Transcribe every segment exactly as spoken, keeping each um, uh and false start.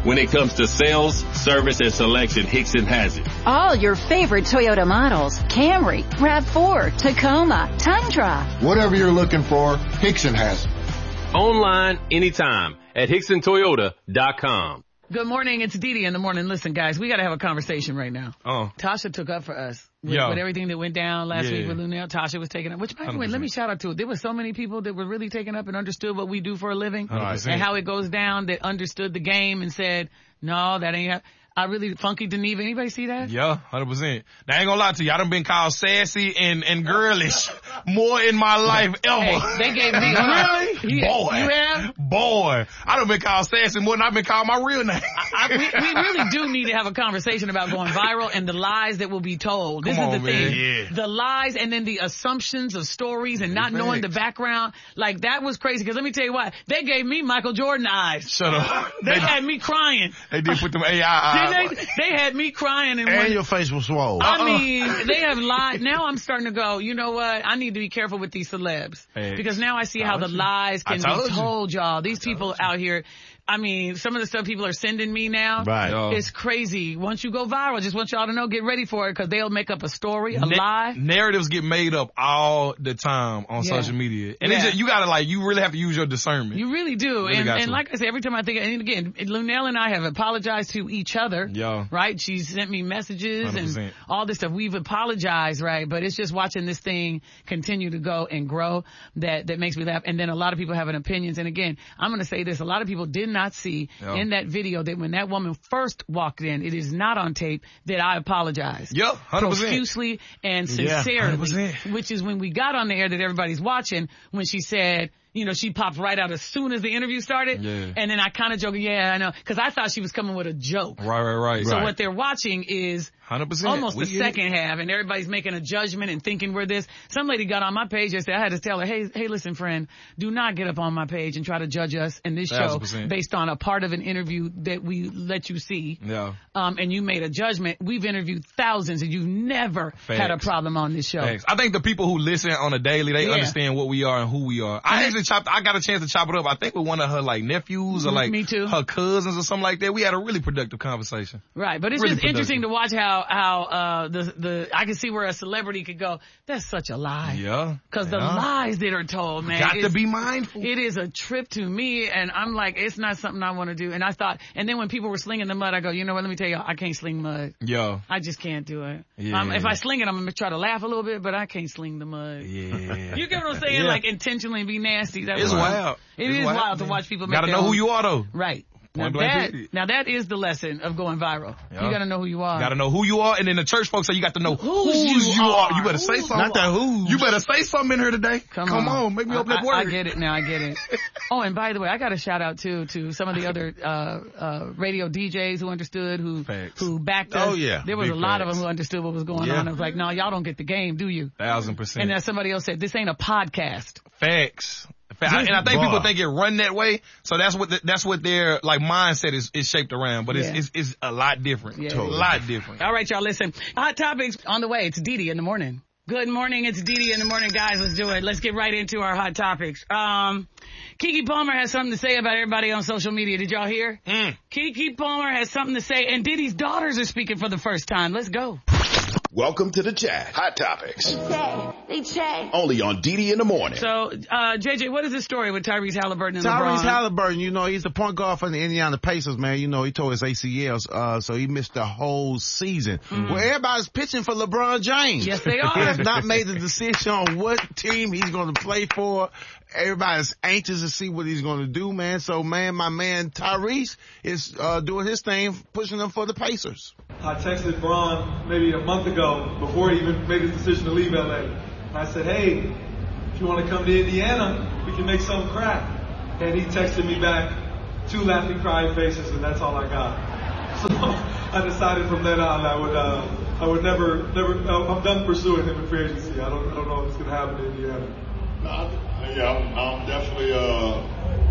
When it comes to sales, service, and selection, Hickson has it. All your favorite Toyota models: Camry, RAV four, Tacoma, Tundra. Whatever you're looking for, Hickson has it. Online, anytime, at Hickson Toyota dot com. Good morning. It's Dee Dee in the morning. Listen, guys, we got to have a conversation right now. Oh. Tasha took up for us with, Yo. with everything that went down last Yeah. week with Lunel. Tasha was taking up, which, by the way, let me shout out to it. There were so many people that were really taking up and understood what we do for a living one hundred percent. and how it goes down, that understood the game and said, no, that ain't, I really, Funky Deneva. Anybody see that? Yeah, one hundred percent. Now, I ain't gonna lie to you. I done been called sassy and, and girlish more in my life ever. Hey, they gave me, really? Yeah, Boy. you have? Boy. I done been called sassy more than I've been called my real name. I, we, we really do need to have a conversation about going viral and the lies that will be told. This Come is on, the thing. man. Yeah. The lies and then the assumptions of stories and not knowing the background. Like, that was crazy. Because let me tell you what. They gave me Michael Jordan eyes. Shut up. They had me crying. They did put them A I eyes. Did they, they had me crying. And, And when, your face was swole. I Uh-uh. mean, they have lied. Now I'm starting to go, you know what? I need to be careful with these celebs. Hey. Because now I see how the you. lies can I told be you. told, y'all. These people out here, I mean, some of the stuff people are sending me now. Right. Yo. It's crazy. Once you go viral, just want y'all to know, get ready for it, because they'll make up a story, a Na- lie. Narratives get made up all the time on Yeah. social media. And Yeah. it's just, you gotta like, you really have to use your discernment. You really do. Really and got and to. like I said, every time I think, and again, Lunel and I have apologized to each other. Yeah. Right? She sent me messages one hundred and percent. all this stuff. We've apologized, right? But it's just watching this thing continue to go and grow that, that makes me laugh. And then a lot of people having opinions. And again, I'm going to say this. A lot of people did not see Yeah. in that video that when that woman first walked in, it is not on tape, that I apologized. Yeah, one hundred percent. Profusely and Yeah, sincerely. one hundred percent. Which is when we got on the air that everybody's watching, when she said, you know, she popped right out as soon as the interview started. Yeah. And then I kind of joked, yeah, I know, because I thought she was coming with a joke. Right, right, right. So right. what they're watching is one hundred percent. almost We the get it. second half, and everybody's making a judgment and thinking we're this. Some lady got on my page yesterday. I had to tell her, hey, hey, listen, friend, do not get up on my page and try to judge us in this show Thousand percent. based on a part of an interview that we let you see. Yeah. Um, and you made a judgment. We've interviewed thousands, and you've never Facts. had a problem on this show. Thanks. I think the people who listen on a daily, they Yeah. understand what we are and who we are. I actually chopped, I got a chance to chop it up, I think with one of her like nephews or like Me too. her cousins or something like that. We had a really productive conversation. Right, but it's Really just productive. interesting to watch how how uh the the I can see where a celebrity could go, that's such a lie. Yeah. Because the Yeah. lies that are told, man. Got to it's- be mindful. It is a trip to me, and I'm like, it's not something I want to do. And I thought, and then when people were slinging the mud, I go, you know what, let me tell you, I can't sling mud. Yo. I just can't do it. Yeah. Um, if I sling it, I'm going to try to laugh a little bit, but I can't sling the mud. Yeah. You get what I'm saying? Yeah. Like, intentionally be nasty. That It's was- wild. It It's is wild, wild, to man. watch people make Gotta their know who own- you are though. Right. Now Point blank that, period. now that is the lesson of going viral. Yeah. You got to know who you are. Gotta know who you are, and then the church folks say you got to know Whose whose you you are. are. You better say Whose something. Not the whose. You better say something in here today. Come, Come on, make me open I, that word. I, I get it now. I get it. Oh, and by the way, I got a shout out too to some of the other uh, uh, radio D Js who understood, who Facts. who backed us. Oh, yeah. There was Big a lot of facts. them who understood what was going Yeah. on. I was like, no, y'all don't get the game, do you? Thousand percent. And then somebody else said, this ain't a podcast. Facts. Fa- And I think Bruh. people think it run that way, so that's what the, that's what their like mindset is, is shaped around. But Yeah. it's, it's it's a lot different. Yeah. A lot different. All right, y'all, listen. Hot topics on the way. It's Dee Dee in the morning. Good morning. It's Dee Dee in the morning, guys. Let's do it. Let's get right into our hot topics. Um, Keke Palmer has something to say about everybody on social media. Did y'all hear? Mm. Keke Palmer has something to say, and Diddy's daughters are speaking for the first time. Let's go. Welcome to the chat. Hot Topics. They check. Only on D D in the morning. So, uh, J J, what is the story with Tyrese Halliburton and Tyrese LeBron? Halliburton, you know, he's the point guard for the Indiana Pacers, man. You know, he tore his A C Ls, uh, so he missed the whole season. Well, everybody's pitching for LeBron James. Yes, they He are. has not made the decision on what team he's going to play for. Everybody's anxious to see what he's going to do, man. So, man, my man Tyrese is uh, doing his thing, pushing them for the Pacers. I texted Bron maybe a month ago before he even made his decision to leave L A. And I said, hey, if you want to come to Indiana, we can make something crack. And he texted me back two laughing, crying faces, and that's all I got. So I decided from then on I would uh, I would never, never, I'm done pursuing him in free agency. I don't, I don't know what's going to happen in Indiana. No, I, yeah, I'm, I'm definitely, uh,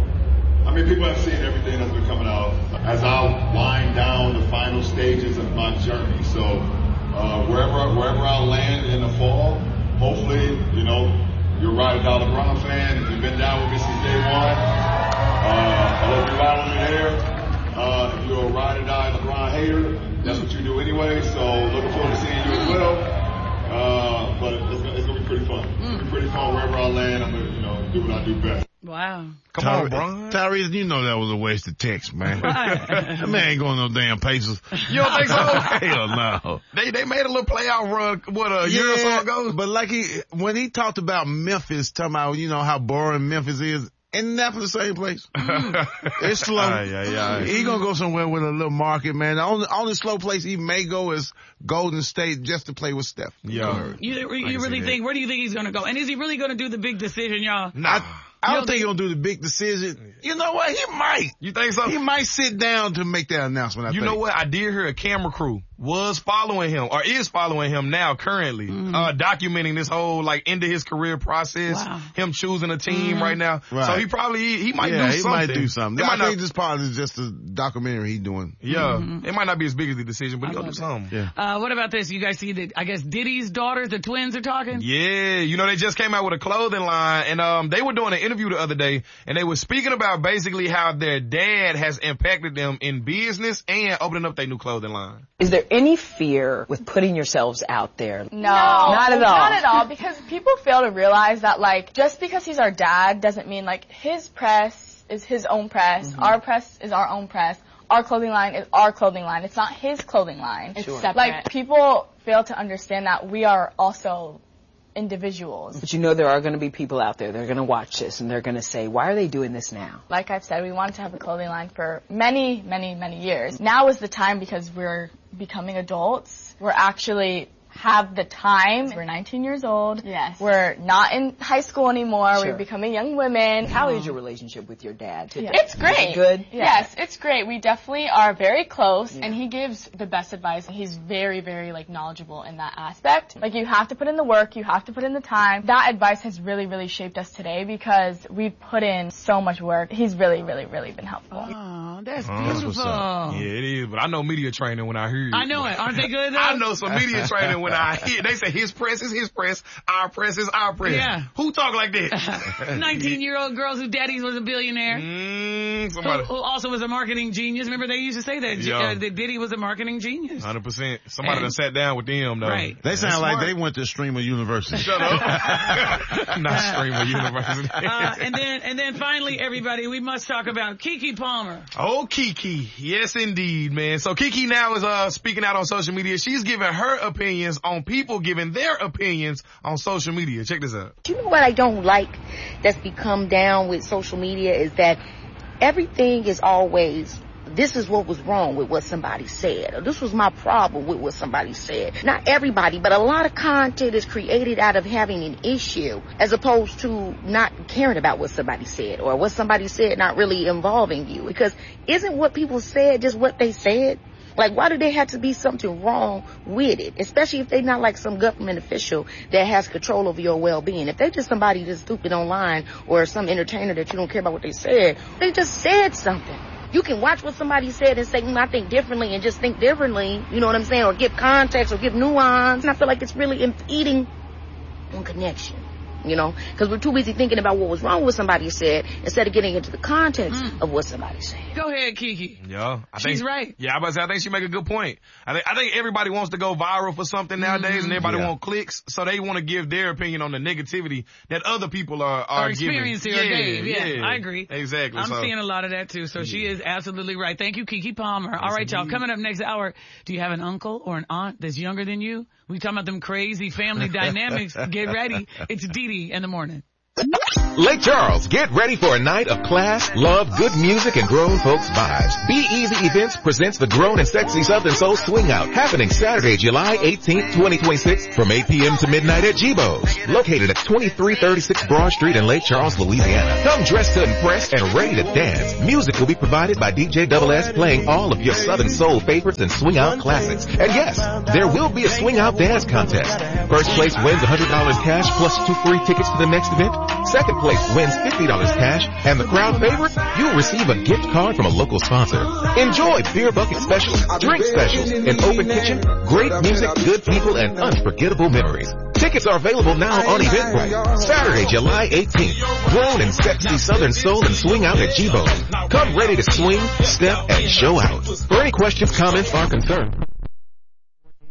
I mean, people have seen everything that's been coming out as I wind down the final stages of my journey. So, uh, wherever, wherever I land in the fall, hopefully, you know, you're right about LeBron fan. If you've been down with me since day one, uh, I hope you ride on me there. Uh, if you're a Jeremy, so looking forward to seeing you as well. Uh, but it's gonna, it's gonna be pretty fun. It's gonna be pretty fun wherever I land. I'm gonna, you know, do what I do best. Wow. Come Ty- on, Bron. Tyrese, you know that was a waste of text, man. That man ain't going no damn Pacers. You don't think so? Hell no. They they made a little playoff run, what, a year or so ago? But like he, when he talked about Memphis, talking about, you know, how boring Memphis is, isn't that for the same place? It's slow. Aye, aye, aye. He gonna go somewhere with a little market, man. The only, only slow place he may go is Golden State just to play with Steph. Yeah. You, you really think, where do you think he's going to go? And is he really going to do the big decision, y'all? Nah. I don't think he's going to do the big decision. You know what? He might. You think so? He might sit down to make that announcement, I You think. know what? I did hear a camera crew was following him, or is following him now currently, mm-hmm. uh, documenting this whole, like, end of his career process, wow. him choosing a team mm-hmm. right now. Right. So he probably, he might yeah, do he something. might do something. It I might think not, this part is just a documentary he doing. Yeah. Mm-hmm. It might not be as big as the decision, but I he's going to do something. Yeah. Uh, what about this? You guys see that, I guess, Diddy's daughters, the twins, are talking? Yeah. You know, they just came out with a clothing line, and um, they were doing an interview the other day, and they were speaking about basically how their dad has impacted them in business and opening up their new clothing line. Is there any fear with putting yourselves out there? No, not at all. Not at all, because people fail to realize that, like, just because he's our dad doesn't mean, like, his press is his own press, mm-hmm. our press is our own press, our clothing line is our clothing line. It's not his clothing line. It's sure. separate. Like, people fail to understand that we are also individuals. But you know there are going to be people out there that are going to watch this and they're going to say, why are they doing this now? Like I've said, we wanted to have a clothing line for many, many, many years. Now is the time because we're becoming adults. We're actually have the time. We're nineteen years old. Yes. We're not in high school anymore. Sure. We're becoming young women. How is your relationship with your dad today? Yeah. It's great. Is it good? Yeah. Yes, it's great. We definitely are very close, yeah. and he gives the best advice. He's very, very, like, knowledgeable in that aspect. Like, you have to put in the work. You have to put in the time. That advice has really, really shaped us today because we've put in so much work. He's really, really, really been helpful. Oh, that's Oh, beautiful. yeah, it is. But I know media training when I hear it. I know it. Aren't they good, though? I know some media training when I hear it. They say his press is his press, our press is our press. Yeah. Who talk like that? nineteen-year-old girls whose daddy was a billionaire. Mm, somebody. Who, who also was a marketing genius. Remember, they used to say that, Yeah. uh, that Diddy was a marketing genius. one hundred percent. Somebody And- done sat down with them, though. Right. They sound That's like smart. they went to Streamer University. Shut up. Not Streamer University. Uh, and then, and then finally, everybody, we must talk about Keke Palmer. Oh, Keke. Yes, indeed, man. So Keke now is uh speaking out on social media. She's giving her opinions on people giving their opinions on social media. Check this out. You know what I don't like that's become down with social media is that everything is always, this is what was wrong with what somebody said, or this was my problem with what somebody said. Not everybody, but a lot of content is created out of having an issue as opposed to not caring about what somebody said or what somebody said not really involving you. Because isn't what people said just what they said? Like, why do they have to be something wrong with it? Especially if they're not like some government official that has control over your well-being. If they're just somebody that's stupid online or some entertainer that you don't care about what they said, they just said something. You can watch what somebody said and say, mm, I think differently, and just think differently, you know what I'm saying, or give context or give nuance. And I feel like it's really impeding on connection. You know, because we're too busy thinking about what was wrong with what somebody said instead of getting into the context mm. of what somebody said. Go ahead, Keke. Yeah, I She's think, right. Yeah, I, about to say, I think she make a good point. I think I think everybody wants to go viral for something nowadays, mm-hmm. and everybody yeah. want clicks, so they want to give their opinion on the negativity that other people are are Or experiencing giving. or Yeah, Dave. Yeah, yeah, I agree. Exactly. I'm so. seeing a lot of that too. So yeah. she is absolutely right. Thank you, Keke Palmer. All Yes, right, y'all. indeed. Coming up next hour, do you have an uncle or an aunt that's younger than you? We talking about them crazy family dynamics. Get ready. It's Dee Dee in the morning. Lake Charles, get ready for a night of class, love, good music, and grown folks vibes. Be Easy Events presents the Grown and Sexy Southern Soul Swing Out, happening Saturday, July eighteenth, twenty twenty-six, from eight p.m. to midnight at G-Bo's, located at twenty-three thirty-six Broad Street in Lake Charles, Louisiana. Come dressed to impress and ready to dance. Music will be provided by D J Double S, playing all of your Southern Soul favorites and Swing Out classics. And yes, there will be a Swing Out dance contest. First place wins one hundred dollars cash plus two free tickets to the next event. Second place wins fifty dollars cash, and the crowd favorite, you'll receive a gift card from a local sponsor. Enjoy beer bucket specials, drink specials, an open kitchen, great music, good people, and unforgettable memories. Tickets are available now on Eventbrite. Saturday, July eighteenth. Grown and sexy Southern Soul and Swing Out at G-Bo's. Come ready to swing, step, and show out. For any questions, comments, or concerns,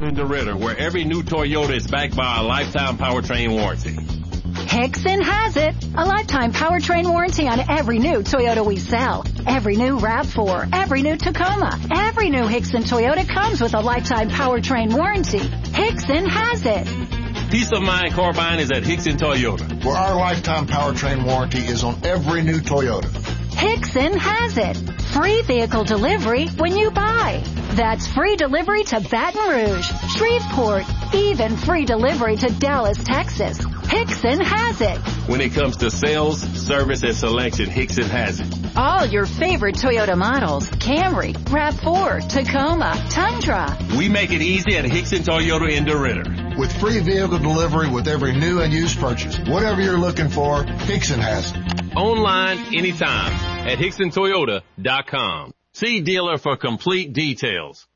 in DeRidder, where every new Toyota is backed by a lifetime powertrain warranty. Hickson has it. A lifetime powertrain warranty on every new Toyota we sell. Every new RAV four, every new Tacoma, every new Hickson Toyota comes with a lifetime powertrain warranty. Hickson has it. Peace of mind car buying is at Hickson Toyota, where our lifetime powertrain warranty is on every new Toyota. Hickson has it. Free vehicle delivery when you buy. That's free delivery to Baton Rouge, Shreveport, even free delivery to Dallas, Texas. Hickson has it. When it comes to sales, service, and selection, Hickson has it. All your favorite Toyota models, Camry, RAV four, Tacoma, Tundra. We make it easy at Hickson Toyota in DeRidder. With free vehicle delivery with every new and used purchase. Whatever you're looking for, Hickson has it. Online, anytime, at Hickson Toyota dot com. See dealer for complete details.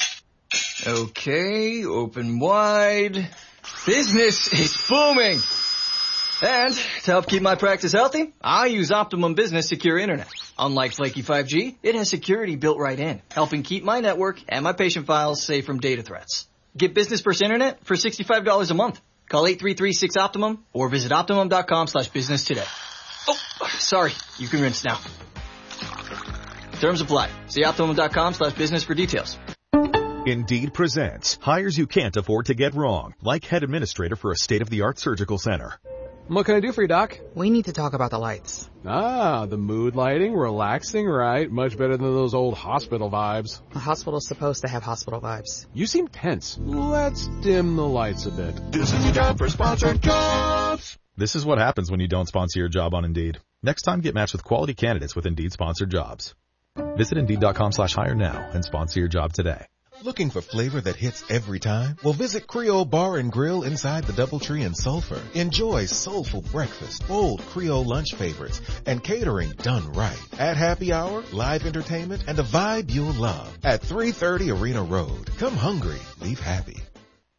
Okay, open wide. Business is booming. And to help keep my practice healthy, I use Optimum Business Secure Internet. Unlike flaky five G, it has security built right in, helping keep my network and my patient files safe from data threats. Get Business First Internet for sixty-five dollars a month. Call eight three three six Optimum or visit Optimum dot com slash business today. Oh, sorry. You can rinse now. Terms apply. See Optimum dot com slash business for details. Indeed presents hires you can't afford to get wrong, like head administrator for a state-of-the-art surgical center. What can I do for you, Doc? We need to talk about the lights. Ah, the mood lighting, relaxing, right? Much better than those old hospital vibes. A hospital's supposed to have hospital vibes. You seem tense. Let's dim the lights a bit. This is your job for sponsored jobs. This is what happens when you don't sponsor your job on Indeed. Next time, get matched with quality candidates with Indeed sponsored jobs. Visit Indeed dot com slash hire now and sponsor your job today. Looking for flavor that hits every time? Well, visit Creole Bar and Grill inside the Doubletree in Sulphur. Enjoy soulful breakfast, bold Creole lunch favorites, and catering done right. At happy hour, live entertainment, and a vibe you'll love. At three thirty Arena Road. Come hungry, leave happy.